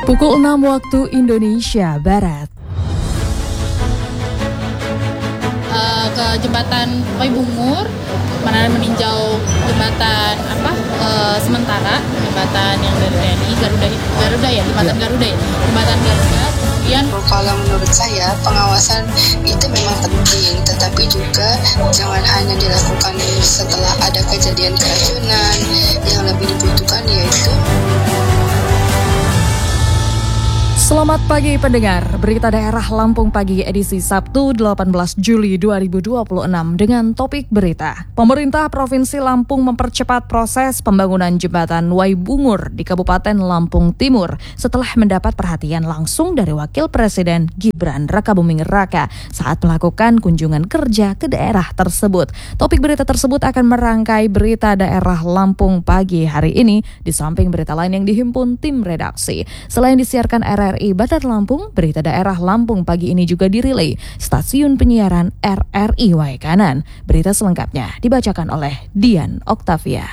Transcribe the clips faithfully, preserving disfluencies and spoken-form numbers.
Pukul enam waktu Indonesia Barat. Uh, ke jembatan Waibungur, mana meninjau jembatan apa uh, sementara, jembatan yang dari T N I Garuda, Garuda ya, jembatan Garuda ya, jembatan Garuda. Kemudian kalau menurut saya pengawasan itu memang penting, tetapi juga jangan hanya dilakukan setelah ada kejadian keracunan. Yang lebih dibutuhkan yaitu Selamat pagi pendengar, berita daerah Lampung Pagi edisi Sabtu delapan belas Juli dua ribu dua puluh enam dengan topik berita. Pemerintah Provinsi Lampung mempercepat proses pembangunan jembatan Waibungur di Kabupaten Lampung Timur setelah mendapat perhatian langsung dari Wakil Presiden Gibran Rakabuming Raka saat melakukan kunjungan kerja ke daerah tersebut. Topik berita tersebut akan merangkai berita daerah Lampung Pagi hari ini di samping berita lain yang dihimpun tim redaksi. Selain disiarkan R R I Bandar Lampung, berita daerah Lampung Pagi ini juga dirilai stasiun penyiaran R R I Waikanan. Berita selengkapnya dibacakan oleh Dian Oktavia.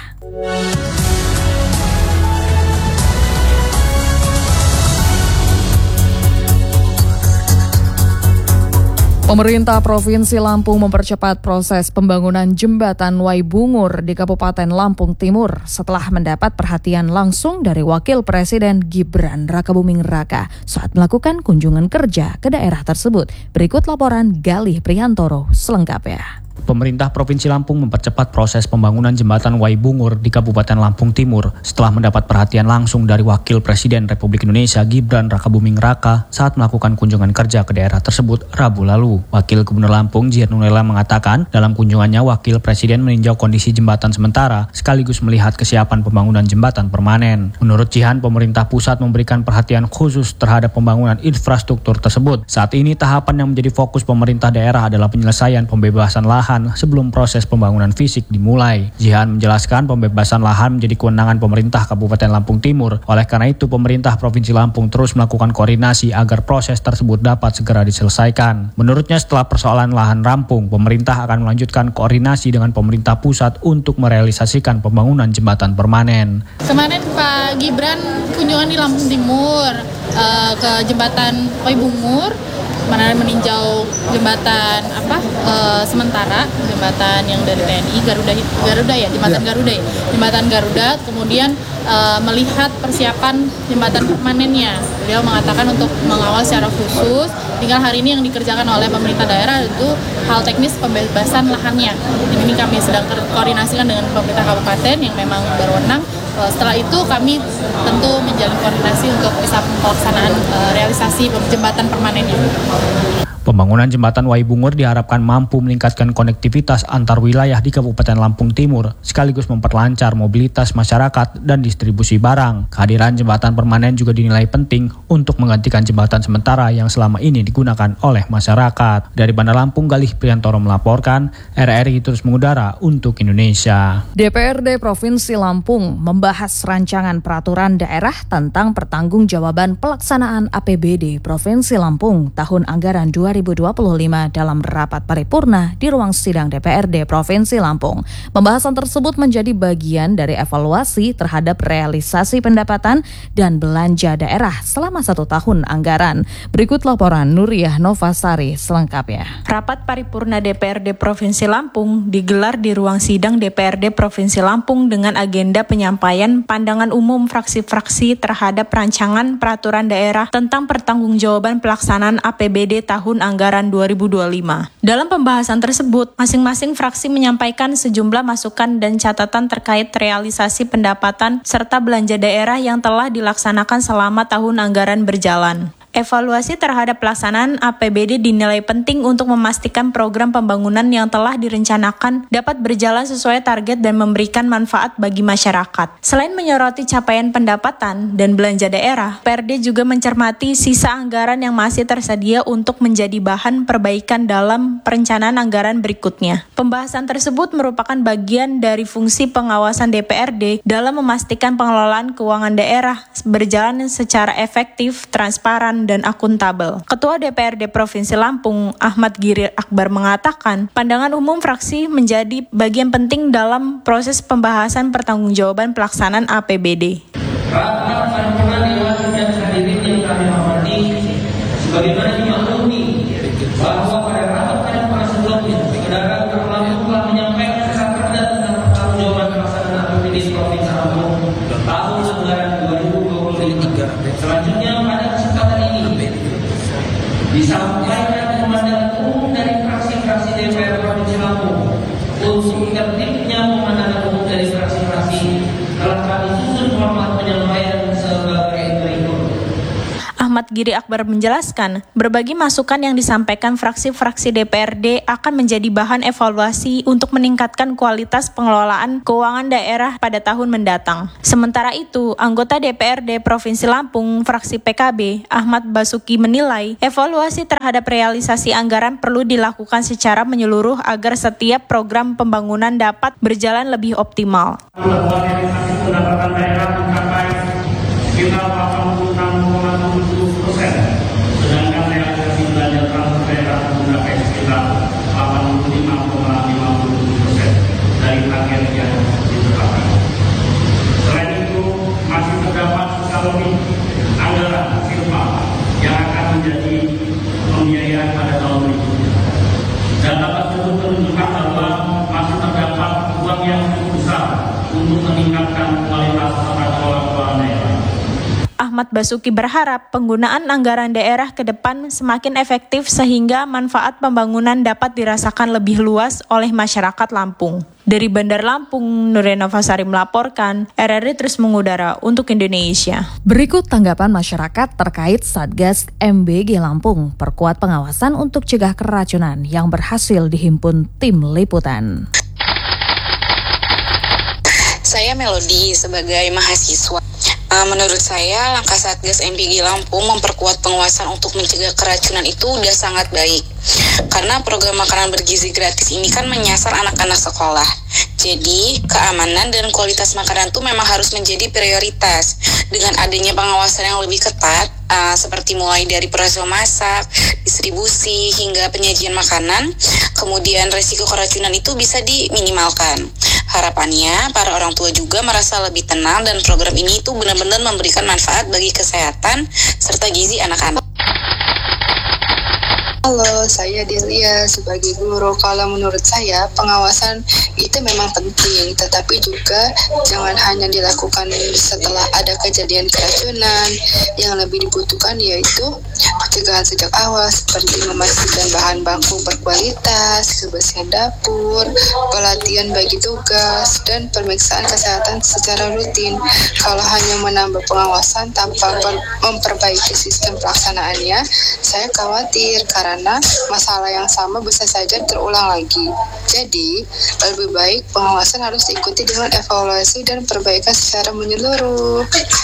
Pemerintah Provinsi Lampung mempercepat proses pembangunan jembatan Waibungur di Kabupaten Lampung Timur setelah mendapat perhatian langsung dari Wakil Presiden Gibran Rakabuming Raka saat melakukan kunjungan kerja ke daerah tersebut. Berikut laporan Galih Priantoro selengkapnya. Pemerintah Provinsi Lampung mempercepat proses pembangunan jembatan Waibungur di Kabupaten Lampung Timur setelah mendapat perhatian langsung dari Wakil Presiden Republik Indonesia Gibran Rakabuming Raka saat melakukan kunjungan kerja ke daerah tersebut Rabu lalu. Wakil Gubernur Lampung Jihan Nurlela mengatakan dalam kunjungannya Wakil Presiden meninjau kondisi jembatan sementara sekaligus melihat kesiapan pembangunan jembatan permanen. Menurut Jihan, pemerintah pusat memberikan perhatian khusus terhadap pembangunan infrastruktur tersebut. Saat ini tahapan yang menjadi fokus pemerintah daerah adalah penyelesaian pembebasan lahan sebelum proses pembangunan fisik dimulai. Jihan menjelaskan pembebasan lahan menjadi kewenangan pemerintah Kabupaten Lampung Timur. Oleh karena itu, pemerintah Provinsi Lampung terus melakukan koordinasi agar proses tersebut dapat segera diselesaikan. Menurutnya, setelah persoalan lahan rampung, pemerintah akan melanjutkan koordinasi dengan pemerintah pusat untuk merealisasikan pembangunan jembatan permanen. Kemarin Pak Gibran kunjungan di Lampung Timur uh, ke jembatan Waibungur, mana meninjau jembatan apa uh, sementara, jembatan yang dari T N I Garuda, Garuda ya, jembatan Garuda ya, jembatan Garuda. Kemudian uh, melihat persiapan jembatan permanennya. Beliau mengatakan untuk mengawal secara khusus. Tinggal hari ini yang dikerjakan oleh pemerintah daerah itu hal teknis pembebasan lahannya. Ini kami sedang koordinasikan dengan pemerintah kabupaten yang memang berwenang. Setelah itu kami tentu menjalin koordinasi untuk bisa pelaksanaan uh, realisasi jembatan permanennya. Pembangunan jembatan Waibungur diharapkan mampu meningkatkan konektivitas antar wilayah di Kabupaten Lampung Timur, sekaligus memperlancar mobilitas masyarakat dan distribusi barang. Kehadiran jembatan permanen juga dinilai penting untuk menggantikan jembatan sementara yang selama ini digunakan oleh masyarakat. Dari Bandar Lampung, Galih Priantoro melaporkan, R R I terus mengudara untuk Indonesia. D P R D Provinsi Lampung membahas rancangan peraturan daerah tentang pertanggungjawaban pelaksanaan A P B D Provinsi Lampung tahun anggaran dua ribu dua puluh lima dalam rapat paripurna di ruang sidang D P R D Provinsi Lampung. Pembahasan tersebut menjadi bagian dari evaluasi terhadap realisasi pendapatan dan belanja daerah selama satu tahun anggaran. Berikut laporan Nuriyah Novasari selengkapnya. Rapat paripurna D P R D Provinsi Lampung digelar di ruang sidang D P R D Provinsi Lampung dengan agenda penyampaian pandangan umum fraksi-fraksi terhadap rancangan peraturan daerah tentang pertanggungjawaban pelaksanaan A P B D tahun anggaran dua ribu dua puluh lima. Dalam pembahasan tersebut, masing-masing fraksi menyampaikan sejumlah masukan dan catatan terkait realisasi pendapatan serta belanja daerah yang telah dilaksanakan selama tahun anggaran berjalan. Evaluasi terhadap pelaksanaan A P B D dinilai penting untuk memastikan program pembangunan yang telah direncanakan dapat berjalan sesuai target dan memberikan manfaat bagi masyarakat. Selain menyoroti capaian pendapatan dan belanja daerah, P R D juga mencermati sisa anggaran yang masih tersedia untuk menjadi bahan perbaikan dalam perencanaan anggaran berikutnya. Pembahasan tersebut merupakan bagian dari fungsi pengawasan D P R D dalam memastikan pengelolaan keuangan daerah berjalan secara efektif, transparan, dan akuntabel. Ketua D P R D Provinsi Lampung, Ahmad Girir Akbar mengatakan, pandangan umum fraksi menjadi bagian penting dalam proses pembahasan pertanggungjawaban pelaksanaan A P B D. Rapat paripurna Dewan dan hadirin Muhammad Giri Akbar menjelaskan, berbagai masukan yang disampaikan fraksi-fraksi D P R D akan menjadi bahan evaluasi untuk meningkatkan kualitas pengelolaan keuangan daerah pada tahun mendatang. Sementara itu, anggota D P R D Provinsi Lampung, fraksi P K B, Ahmad Basuki menilai, evaluasi terhadap realisasi anggaran perlu dilakukan secara menyeluruh agar setiap program pembangunan dapat berjalan lebih optimal. Realisasi pendapatan daerah mencapai sekitar delapan puluh enam koma tujuh persen, sedangkan realisasi belanja transfer daerah mencapai sekitar delapan puluh lima koma lima tujuh persen dari target yang ditetapkan. Selain itu, masih terdapat sisa lebih anggaran silpa yang akan menjadi pembiayaan pada tahun berikutnya. Data tersebut menunjukkan bahwa masih terdapat uang yang cukup besar untuk meningkatkan kualitas tata kelola keuangan daerah. Ahmad Basuki berharap penggunaan anggaran daerah ke depan semakin efektif sehingga manfaat pembangunan dapat dirasakan lebih luas oleh masyarakat Lampung. Dari Bandar Lampung, Nurena Fasari melaporkan, R R I terus mengudara untuk Indonesia. Berikut tanggapan masyarakat terkait Satgas M B G Lampung, perkuat pengawasan untuk cegah keracunan yang berhasil dihimpun tim liputan. Saya Melody sebagai mahasiswa. Uh, menurut saya, langkah Satgas M B G Lampung memperkuat pengawasan untuk mencegah keracunan itu udah sangat baik. Karena program makanan bergizi gratis ini kan menyasar anak-anak sekolah. Jadi, keamanan dan kualitas makanan itu memang harus menjadi prioritas. Dengan adanya pengawasan yang lebih ketat, uh, seperti mulai dari proses memasak, distribusi, hingga penyajian makanan, kemudian resiko keracunan itu bisa diminimalkan. Harapannya, para orang tua juga merasa lebih tenang dan program ini itu benar-benar memberikan manfaat bagi kesehatan serta gizi anak-anak. Halo, saya Delia sebagai guru. Kalau menurut saya, pengawasan itu memang penting, tetapi juga jangan hanya dilakukan setelah ada kejadian keracunan. Yang lebih dibutuhkan yaitu pencegahan sejak awal, seperti memastikan bahan baku berkualitas, kebersihan dapur, pelatihan bagi tugas, dan pemeriksaan kesehatan secara rutin. Kalau hanya menambah pengawasan tanpa memperbaiki sistem pelaksanaannya, saya khawatir karena Karena masalah yang sama bisa saja terulang lagi. Jadi, lebih baik pengawasan harus diikuti dengan evaluasi dan perbaikan secara menyeluruh.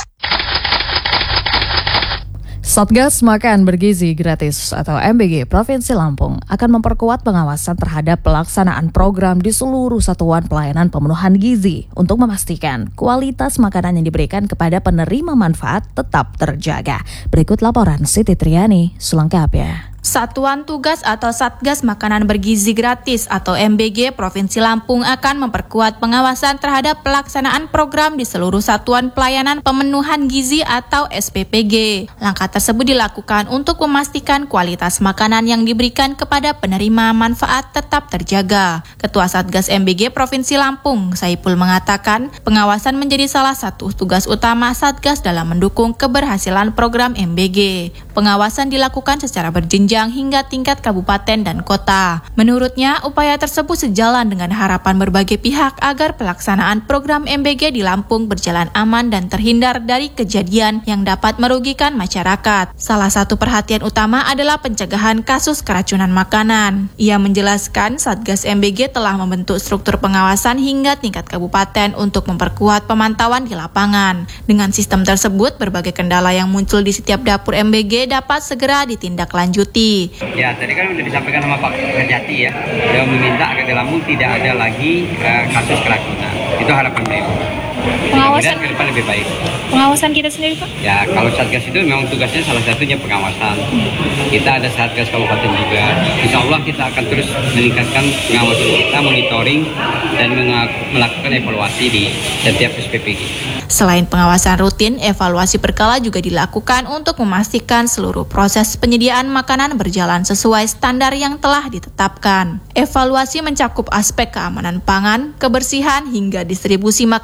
Satgas Makan Bergizi Gratis atau M B G Provinsi Lampung akan memperkuat pengawasan terhadap pelaksanaan program di seluruh satuan pelayanan pemenuhan gizi untuk memastikan kualitas makanan yang diberikan kepada penerima manfaat tetap terjaga. Berikut laporan Siti Triani selengkapnya. Satuan Tugas atau Satgas Makanan Bergizi Gratis atau M B G Provinsi Lampung akan memperkuat pengawasan terhadap pelaksanaan program di seluruh Satuan Pelayanan Pemenuhan Gizi atau S P P G. Langkah tersebut dilakukan untuk memastikan kualitas makanan yang diberikan kepada penerima manfaat tetap terjaga. Ketua Satgas M B G Provinsi Lampung, Saipul, mengatakan pengawasan menjadi salah satu tugas utama Satgas dalam mendukung keberhasilan program M B G. Pengawasan dilakukan secara berjenjang hingga tingkat kabupaten dan kota. Menurutnya, upaya tersebut sejalan dengan harapan berbagai pihak agar pelaksanaan program M B G di Lampung berjalan aman dan terhindar dari kejadian yang dapat merugikan masyarakat. Salah satu perhatian utama adalah pencegahan kasus keracunan makanan. Ia menjelaskan Satgas M B G telah membentuk struktur pengawasan hingga tingkat kabupaten untuk memperkuat pemantauan di lapangan. Dengan sistem tersebut, berbagai kendala yang muncul di setiap dapur M B G dapat segera ditindaklanjuti. Ya, tadi kan sudah disampaikan sama Pak Kejati ya, beliau meminta agar Lampung tidak ada lagi uh, kasus keracunan. Itu harapan beliau. Pengawasan ke depan lebih baik. Pengawasan kita sendiri, Pak? Ya, kalau Satgas itu memang tugasnya salah satunya pengawasan. Kita ada Satgas Kabupaten juga. Insya Allah kita akan terus meningkatkan pengawasan kita, monitoring dan melakukan evaluasi di setiap S P P G. Selain pengawasan rutin, evaluasi berkala juga dilakukan untuk memastikan seluruh proses penyediaan makanan berjalan sesuai standar yang telah ditetapkan. Evaluasi mencakup aspek keamanan pangan, kebersihan, hingga distribusi makanan ke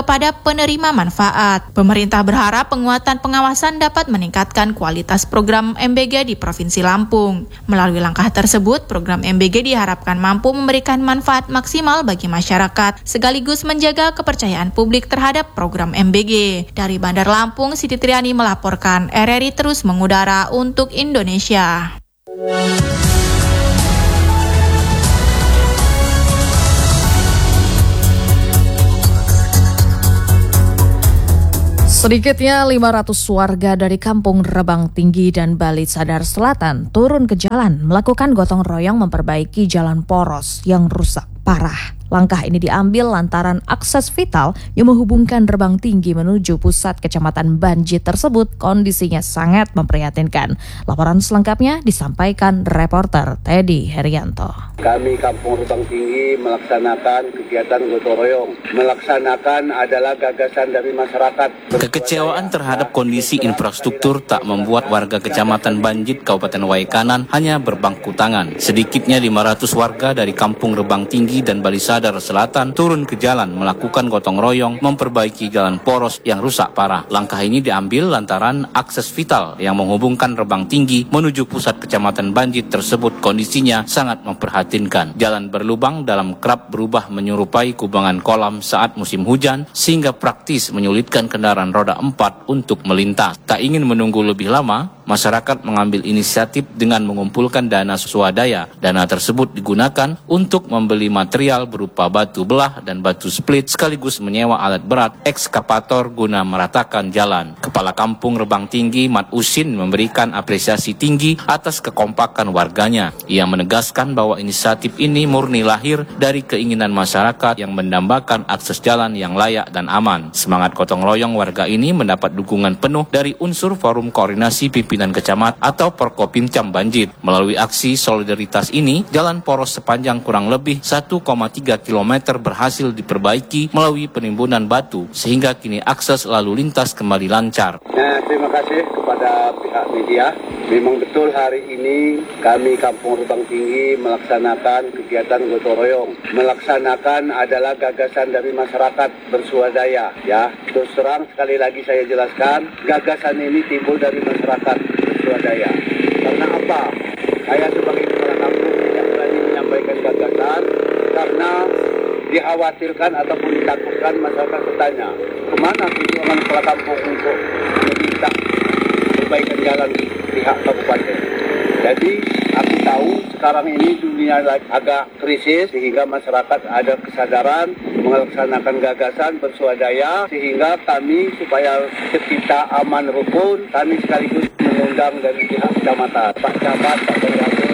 kepada penerima manfaat. Pemerintah berharap penguatan pengawasan dapat meningkatkan kualitas program M B G di Provinsi Lampung. Melalui langkah tersebut, program M B G diharapkan mampu memberikan manfaat maksimal bagi masyarakat, sekaligus menjaga kepercayaan publik terhadap program M B G. Dari Bandar Lampung, Siti Triani melaporkan, R R I terus mengudara untuk Indonesia. Sedikitnya lima ratus warga dari Kampung Rebang Tinggi dan Bali Sadar Selatan turun ke jalan melakukan gotong royong memperbaiki jalan poros yang rusak parah. Langkah ini diambil lantaran akses vital yang menghubungkan Rebang Tinggi menuju pusat kecamatan Banjit tersebut kondisinya sangat memprihatinkan. Laporan selengkapnya disampaikan reporter Teddy Herianto. Kami Kampung Rebang Tinggi melaksanakan kegiatan gotong royong. Melaksanakan adalah gagasan dari masyarakat. Kekecewaan terhadap kondisi infrastruktur tak membuat warga kecamatan Banjit, Kabupaten Waikanan hanya berbangku tangan. Sedikitnya lima ratus warga dari Kampung Rebang Tinggi dan Bali Sadar Selatan turun ke jalan melakukan gotong royong memperbaiki jalan poros yang rusak parah. Langkah ini diambil lantaran akses vital yang menghubungkan Rebang Tinggi menuju pusat kecamatan Banjit tersebut kondisinya sangat memprihatinkan. Jalan berlubang dalam kerap berubah menyerupai kubangan kolam saat musim hujan sehingga praktis menyulitkan kendaraan roda empat untuk melintas. Tak ingin menunggu lebih lama, masyarakat mengambil inisiatif dengan mengumpulkan dana swadaya. Dana tersebut digunakan untuk membeli material berupa batu belah dan batu split sekaligus menyewa alat berat ekskavator guna meratakan jalan. Kepala Kampung Rebang Tinggi Mat Usin memberikan apresiasi tinggi atas kekompakan warganya. Ia menegaskan bahwa inisiatif ini murni lahir dari keinginan masyarakat yang mendambakan akses jalan yang layak dan aman. Semangat gotong royong warga ini mendapat dukungan penuh dari unsur Forum Koordinasi Pimpinan Kecamat atau Porkopimcam Banjit. Melalui aksi solidaritas ini, jalan poros sepanjang kurang lebih satu koma tiga kilometer berhasil diperbaiki melalui penimbunan batu sehingga kini akses lalu lintas kembali lancar. Nah, terima kasih kepada pihak media. Memang betul hari ini kami Kampung Rebang Tinggi melaksanakan kegiatan gotong royong. Melaksanakan adalah gagasan dari masyarakat berswadaya. Ya, terus terang sekali lagi saya jelaskan, gagasan ini timbul dari masyarakat berswadaya. Karena apa? Saya sebagai kepala kampung tidak berani menyampaikan gagasan karena dikhawatirkan ataupun ditakutkan masyarakat bertanya, kemana perjuangan kepala kampung untuk meminta perbaikan jalan di pihak kabupaten. Jadi aku tahu sekarang ini dunia agak krisis sehingga masyarakat ada kesadaran melaksanakan gagasan berswadaya sehingga kami supaya kita aman rukun, kami sekaligus mengundang dari pihak kecamatan, Pak Camat, Pak Penjabat,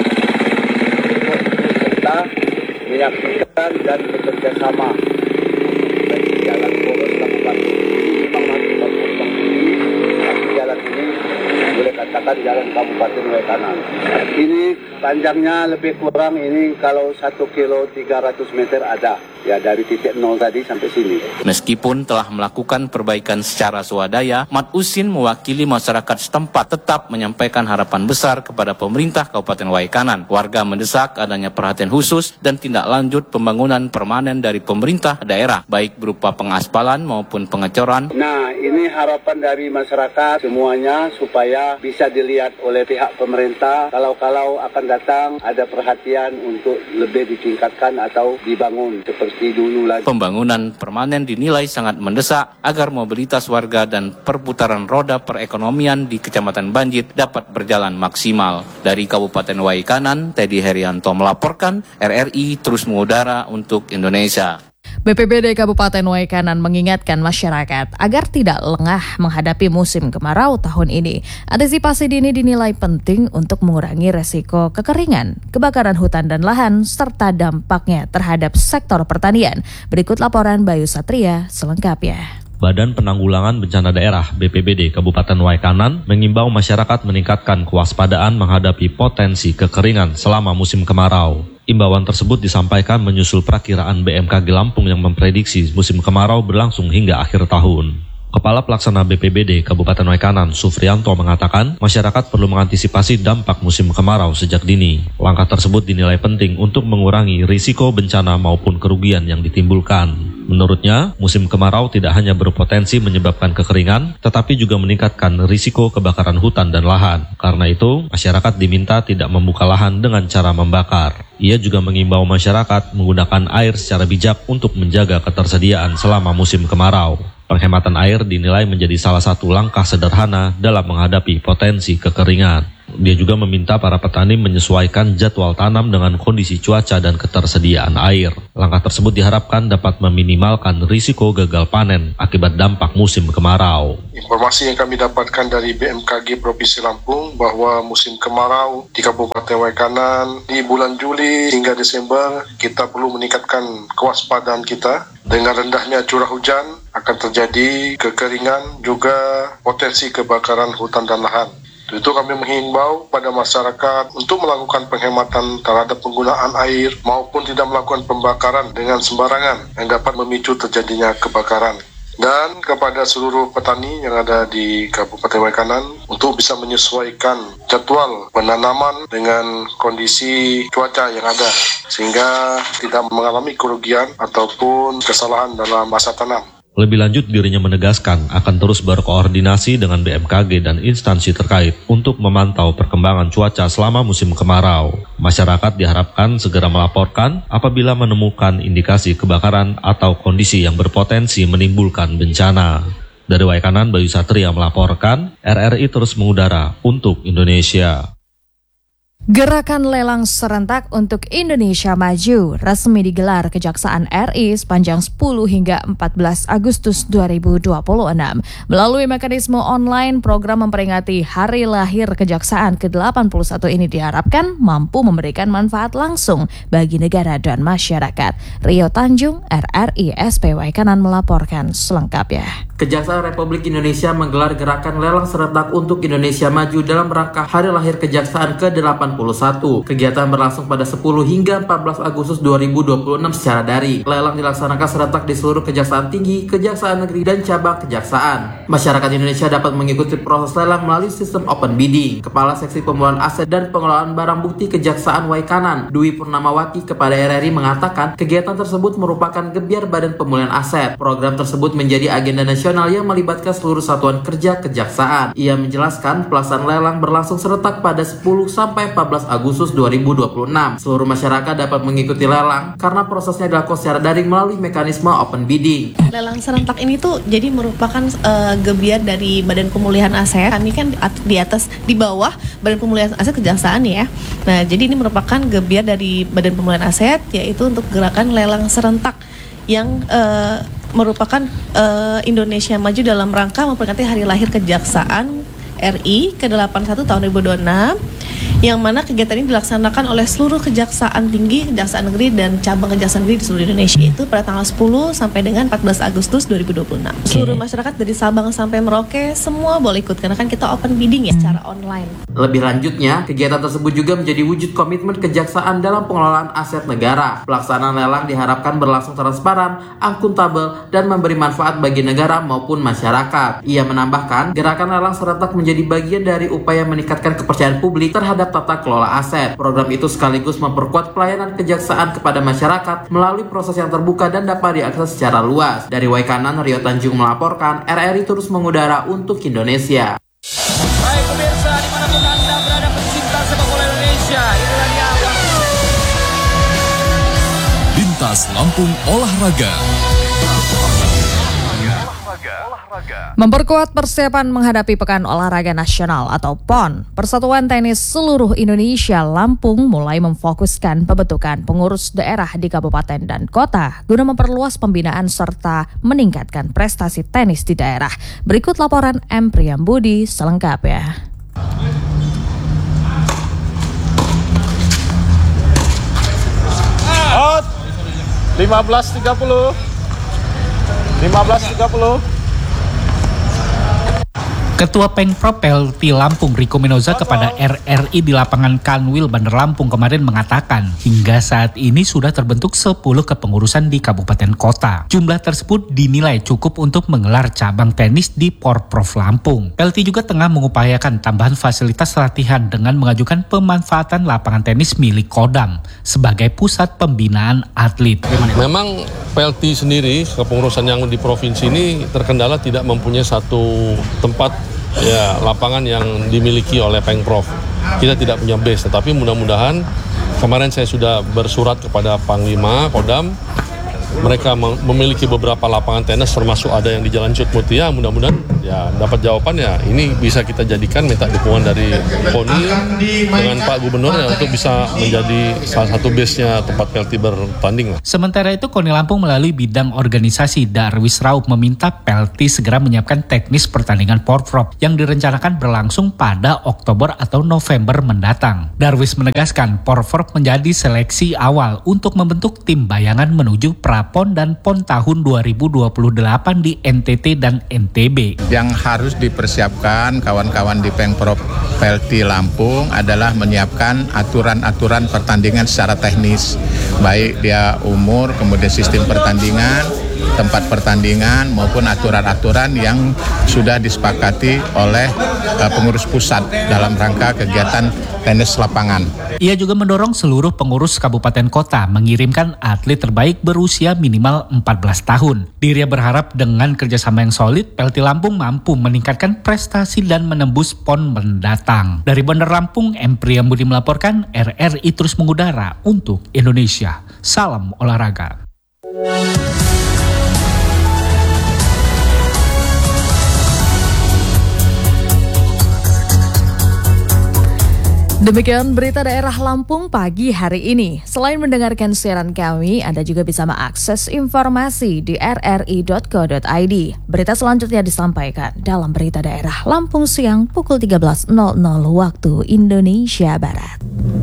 serta menyaksikan dan bekerja sama bagi jalan poros kabupaten ini. Memang masih berkembang tinggi, tapi jalan ini boleh katakan jalan Kabupaten Waikanan. Ini panjangnya lebih kurang ini kalau satu kilo tiga ratus meter ada. Ya dari titik nol tadi sampai sini. Meskipun telah melakukan perbaikan secara swadaya, Mat Usin mewakili masyarakat setempat tetap menyampaikan harapan besar kepada pemerintah Kabupaten Waikanan. Warga mendesak adanya perhatian khusus dan tindak lanjut pembangunan permanen dari pemerintah daerah, baik berupa pengaspalan maupun pengecoran. Nah, ini harapan dari masyarakat semuanya supaya bisa dilihat oleh pihak pemerintah. Kalau-kalau akan datang ada perhatian untuk lebih ditingkatkan atau dibangun seperti dulu lagi. Pembangunan permanen dinilai sangat mendesak agar mobilitas warga dan perputaran roda perekonomian di Kecamatan Banjit dapat berjalan maksimal. Dari Kabupaten Waikanan, Teddy Herianto melaporkan, R R I terus mengudara untuk Indonesia. B P B D Kabupaten Waikanan mengingatkan masyarakat agar tidak lengah menghadapi musim kemarau tahun ini. Antisipasi dini dinilai penting untuk mengurangi resiko kekeringan, kebakaran hutan dan lahan, serta dampaknya terhadap sektor pertanian. Berikut laporan Bayu Satria selengkapnya. Badan Penanggulangan Bencana Daerah B P B D Kabupaten Waikanan mengimbau masyarakat meningkatkan kewaspadaan menghadapi potensi kekeringan selama musim kemarau. Imbauan tersebut disampaikan menyusul perakiraan B M K G Lampung yang memprediksi musim kemarau berlangsung hingga akhir tahun. Kepala Pelaksana B P B D Kabupaten Waikanan, Sufrianto, mengatakan masyarakat perlu mengantisipasi dampak musim kemarau sejak dini. Langkah tersebut dinilai penting untuk mengurangi risiko bencana maupun kerugian yang ditimbulkan. Menurutnya, musim kemarau tidak hanya berpotensi menyebabkan kekeringan, tetapi juga meningkatkan risiko kebakaran hutan dan lahan. Karena itu, masyarakat diminta tidak membuka lahan dengan cara membakar. Ia juga mengimbau masyarakat menggunakan air secara bijak untuk menjaga ketersediaan selama musim kemarau. Penghematan air dinilai menjadi salah satu langkah sederhana dalam menghadapi potensi kekeringan. Dia juga meminta para petani menyesuaikan jadwal tanam dengan kondisi cuaca dan ketersediaan air. Langkah tersebut diharapkan dapat meminimalkan risiko gagal panen akibat dampak musim kemarau. Informasi yang kami dapatkan dari B M K G Provinsi Lampung bahwa musim kemarau di Kabupaten Waikanan di bulan Juli hingga Desember kita perlu meningkatkan kewaspadaan kita. Dengan rendahnya curah hujan akan terjadi kekeringan juga potensi kebakaran hutan dan lahan. Itu kami menghimbau pada masyarakat untuk melakukan penghematan terhadap penggunaan air maupun tidak melakukan pembakaran dengan sembarangan yang dapat memicu terjadinya kebakaran. Dan kepada seluruh petani yang ada di Kabupaten Waikanan untuk bisa menyesuaikan jadwal penanaman dengan kondisi cuaca yang ada sehingga tidak mengalami kerugian ataupun kesalahan dalam masa tanam. Lebih lanjut, dirinya menegaskan akan terus berkoordinasi dengan B M K G dan instansi terkait untuk memantau perkembangan cuaca selama musim kemarau. Masyarakat diharapkan segera melaporkan apabila menemukan indikasi kebakaran atau kondisi yang berpotensi menimbulkan bencana. Dari Waikanan, Bayu Satria melaporkan, R R I terus mengudara untuk Indonesia. Gerakan lelang serentak untuk Indonesia Maju resmi digelar Kejaksaan R I sepanjang sepuluh hingga empat belas Agustus dua ribu dua puluh enam. Melalui mekanisme online, program memperingati Hari Lahir Kejaksaan ke delapan puluh satu ini diharapkan mampu memberikan manfaat langsung bagi negara dan masyarakat. Rio Tanjung, R R I S P Waikanan melaporkan selengkapnya. Kejaksaan Republik Indonesia menggelar gerakan lelang serentak untuk Indonesia Maju dalam rangka Hari Lahir Kejaksaan ke delapan puluh satu. Kegiatan berlangsung pada sepuluh hingga empat belas Agustus dua ribu dua puluh enam secara daring. Lelang dilaksanakan serentak di seluruh Kejaksaan Tinggi, Kejaksaan Negeri, dan cabang kejaksaan. Masyarakat Indonesia dapat mengikuti proses lelang melalui sistem open bidding. Kepala Seksi Pemulihan Aset dan Pengelolaan Barang Bukti Kejaksaan Waikanan, Dwi Purnamawati, kepada R R I mengatakan kegiatan tersebut merupakan gebiar Badan Pemulihan Aset. Program tersebut menjadi agenda nasional yang melibatkan seluruh satuan kerja kejaksaan. Ia menjelaskan pelaksanaan lelang berlangsung serentak pada sepuluh sampai empat belas Agustus dua ribu dua puluh enam. Seluruh masyarakat dapat mengikuti lelang karena prosesnya dilakukan secara daring melalui mekanisme open bidding. Lelang serentak ini tuh jadi merupakan uh, gebiar dari Badan Pemulihan Aset. Kami kan di atas, di bawah Badan Pemulihan Aset Kejaksaan ya. Nah, jadi ini merupakan gebiar dari Badan Pemulihan Aset, yaitu untuk gerakan lelang serentak yang uh, merupakan uh, Indonesia Maju dalam rangka memperingati Hari Lahir Kejaksaan R I ke delapan puluh satu tahun dua ribu dua puluh enam, yang mana kegiatan ini dilaksanakan oleh seluruh kejaksaan tinggi, kejaksaan negeri, dan cabang kejaksaan negeri di seluruh Indonesia. Itu pada tanggal sepuluh sampai dengan empat belas Agustus dua ribu dua puluh enam. Okay. Seluruh masyarakat dari Sabang sampai Merauke semua boleh ikut karena kan kita open bidding ya secara online. Lebih lanjutnya, kegiatan tersebut juga menjadi wujud komitmen kejaksaan dalam pengelolaan aset negara. Pelaksanaan lelang diharapkan berlangsung transparan, akuntabel, dan memberi manfaat bagi negara maupun masyarakat. Ia menambahkan, gerakan lelang serentak menjadi jadi bagian dari upaya meningkatkan kepercayaan publik terhadap tata kelola aset. Program itu sekaligus memperkuat pelayanan kejaksaan kepada masyarakat melalui proses yang terbuka dan dapat diakses secara luas. Dari Waikanan, Rio Tanjung melaporkan, R R I terus mengudara untuk Indonesia. Baik pemirsa, dimanapun Anda berada pecinta sepak bola Indonesia, inilah dia Lintas Lampung Olahraga. Memperkuat persiapan menghadapi Pekan Olahraga Nasional atau P O N, Persatuan Tenis Seluruh Indonesia Lampung mulai memfokuskan pembentukan pengurus daerah di kabupaten dan kota guna memperluas pembinaan serta meningkatkan prestasi tenis di daerah. Berikut laporan M. Priyambudi selengkapnya. Out lima belas tiga puluh lima belas tiga puluh Ketua Pengprov P L T Lampung Riko Minoza kepada R R I di lapangan Kanwil Bandar Lampung kemarin mengatakan hingga saat ini sudah terbentuk sepuluh kepengurusan di kabupaten kota. Jumlah tersebut dinilai cukup untuk menggelar cabang tenis di Porprov Lampung. P L T juga tengah mengupayakan tambahan fasilitas latihan dengan mengajukan pemanfaatan lapangan tenis milik Kodam sebagai pusat pembinaan atlet. Memang P L T sendiri, kepengurusan yang di provinsi ini terkendala tidak mempunyai satu tempat ya lapangan yang dimiliki oleh Pengprov. Kita tidak punya base, tetapi mudah-mudahan kemarin saya sudah bersurat kepada Panglima Kodam. Mereka memiliki beberapa lapangan tenis termasuk ada yang di Jalan Cut Mutia. Mudah-mudahan ya dapat jawaban ya. Ini bisa kita jadikan minta dukungan dari Koni dengan Pak Gubernur ya, untuk bisa menjadi salah satu base-nya tempat P L T bertanding. Sementara itu Koni Lampung melalui bidang organisasi Darwis Raup meminta P L T segera menyiapkan teknis pertandingan Porprov yang direncanakan berlangsung pada Oktober atau November mendatang. Darwis menegaskan Porprov menjadi seleksi awal untuk membentuk tim bayangan menuju pra PON dan PON tahun dua ribu dua puluh delapan di N T T dan N T B. Yang harus dipersiapkan kawan-kawan di Pengprov P L T Lampung adalah menyiapkan aturan-aturan pertandingan secara teknis, baik dia umur, kemudian sistem pertandingan, tempat pertandingan maupun aturan-aturan yang sudah disepakati oleh uh, pengurus pusat dalam rangka kegiatan tenis lapangan. Ia juga mendorong seluruh pengurus kabupaten kota mengirimkan atlet terbaik berusia minimal empat belas tahun. Dirinya berharap dengan kerjasama yang solid, P L T Lampung mampu meningkatkan prestasi dan menembus PON mendatang. Dari Bandar Lampung, M. Priyambudi melaporkan, R R I terus mengudara untuk Indonesia. Salam olahraga. Demikian berita daerah Lampung pagi hari ini. Selain mendengarkan siaran kami, Anda juga bisa mengakses informasi di r r i dot co dot i d. Berita selanjutnya disampaikan dalam berita daerah Lampung siang pukul tiga belas waktu Indonesia Barat.